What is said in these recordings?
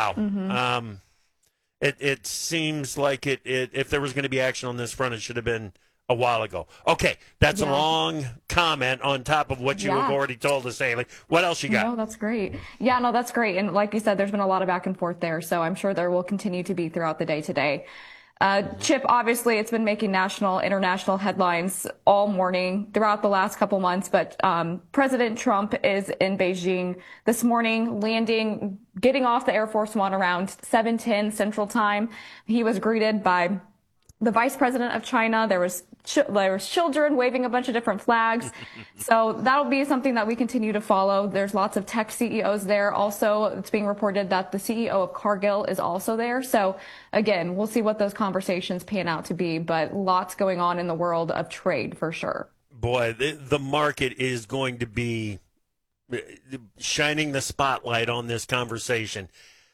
Wow. It seems like if there was going to be action on this front, it should have been a while ago. Okay, that's a long comment on top of what you have already told us, Haley. What else you got? No, that's great. Yeah, no, that's great. And like you said, there's been a lot of back and forth there, so I'm sure there will continue to be throughout the day today. Chip, obviously, it's been making national, international headlines all morning throughout the last couple months, but President Trump is in Beijing this morning, getting off the Air Force One around 7:10 Central Time. He was greeted by the Vice President of China. There was children waving a bunch of different flags. So that'll be something that we continue to follow. There's lots of tech CEOs there. Also, it's being reported that the CEO of Cargill is also there. So again, we'll see what those conversations pan out to be, but lots going on in the world of trade for sure. Boy, the market is going to be shining the spotlight on this conversation.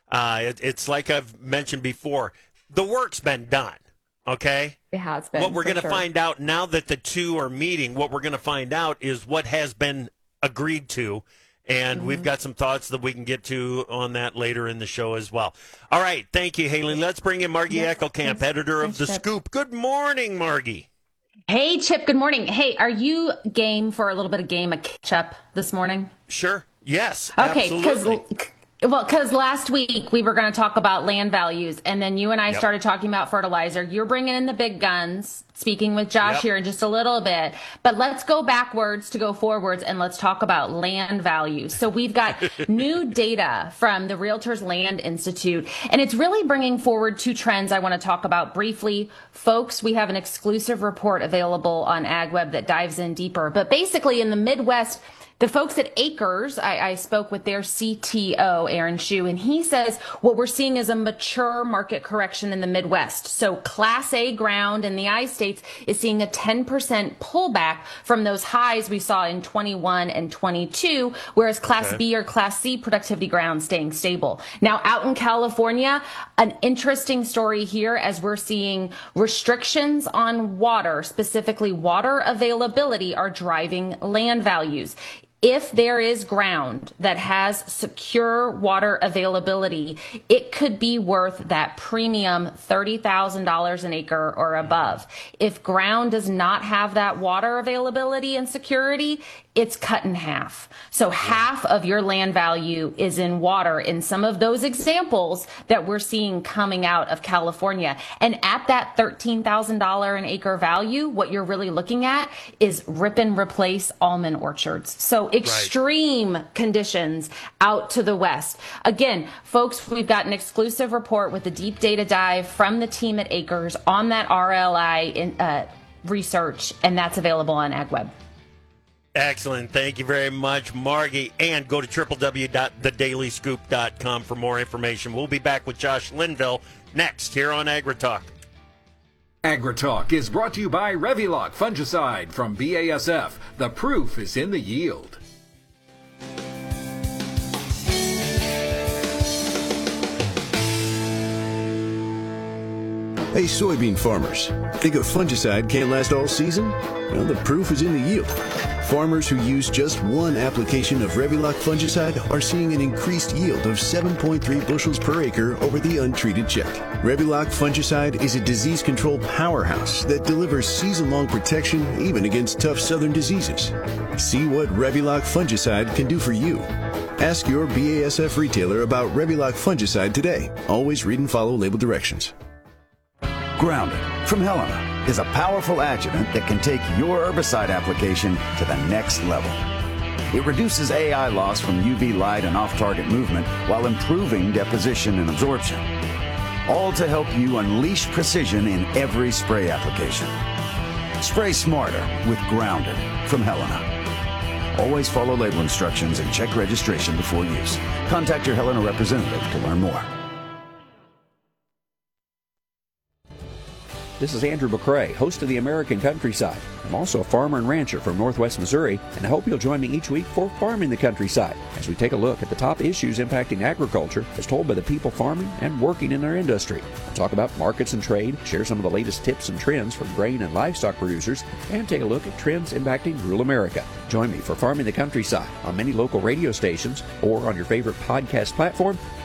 It's like I've mentioned before, the work's been done. Okay? It has been. What we're going to find out now that the two are meeting, what we're going to find out is what has been agreed to. And we've got some thoughts that we can get to on that later in the show as well. All right. Thank you, Haley. Let's bring in Margie Eckelkamp, editor of The Scoop. Good morning, Margie. Hey, Chip. Good morning. Hey, are you game for a little bit of game of catch-up this morning? Sure. Yes. Okay. Absolutely. Because last week we were going to talk about land values, and then you and I started talking about fertilizer. You're bringing in the big guns, speaking with Josh here in just a little bit. But let's go backwards to go forwards, and let's talk about land values. So we've got new data from the Realtors Land Institute, and it's really bringing forward two trends I want to talk about briefly. Folks, we have an exclusive report available on AgWeb that dives in deeper. But basically in the Midwest, the folks at Acres, I spoke with their CTO, Aaron Shu, and he says what we're seeing is a mature market correction in the Midwest. So Class A ground in the I-states is seeing a 10% pullback from those highs we saw in 21 and 22, whereas Class B or Class C productivity ground staying stable. Now, out in California, an interesting story here as we're seeing restrictions on water, specifically water availability, are driving land values. If there is ground that has secure water availability, it could be worth that premium $30,000 an acre or above. If ground does not have that water availability and security, it's cut in half. So half of your land value is in water in some of those examples that we're seeing coming out of California. And at that $13,000 an acre value, what you're really looking at is rip and replace almond orchards. So extreme conditions out to the west. Again, folks, we've got an exclusive report with a deep data dive from the team at Acres on that RLI research, and that's available on AgWeb. Excellent. Thank you very much, Margie. And go to www.thedailyscoop.com for more information. We'll be back with Josh Linville next here on AgriTalk. AgriTalk is brought to you by Reviloc Fungicide from BASF. The proof is in the yield. Hey, soybean farmers, think a fungicide can't last all season? Well, the proof is in the yield. Farmers who use just one application of Reviloc fungicide are seeing an increased yield of 7.3 bushels per acre over the untreated check. Reviloc fungicide is a disease control powerhouse that delivers season-long protection even against tough southern diseases. See what Reviloc fungicide can do for you. Ask your BASF retailer about Reviloc fungicide today. Always read and follow label directions. Grounded from Helena is a powerful adjuvant that can take your herbicide application to the next level. It reduces AI loss from UV light and off-target movement while improving deposition and absorption. All to help you unleash precision in every spray application. Spray smarter with Grounded from Helena. Always follow label instructions and check registration before use. Contact your Helena representative to learn more. This is Andrew McCrae, host of the American Countryside. I'm also a farmer and rancher from Northwest Missouri, and I hope you'll join me each week for Farming the Countryside, as we take a look at the top issues impacting agriculture as told by the people farming and working in our industry. I'll talk about markets and trade, share some of the latest tips and trends from grain and livestock producers, and take a look at trends impacting rural America. Join me for Farming the Countryside on many local radio stations or on your favorite podcast platform,